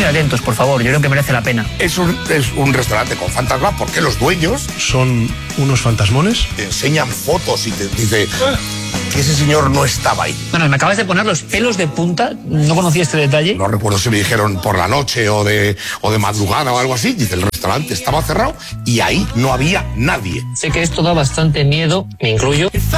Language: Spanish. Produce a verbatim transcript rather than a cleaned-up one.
atentos, por favor, yo creo que merece la pena. Es un, es un restaurante con fantasma porque los dueños son unos fantasmones. Te enseñan fotos y te dice que ese señor no estaba ahí. Bueno, me acabas de poner los pelos de punta, no conocía este detalle. No recuerdo si me dijeron por la noche o de, o de madrugada o algo así. Dice, el restaurante estaba cerrado y ahí no había nadie. Sé que esto da bastante miedo, me incluyo.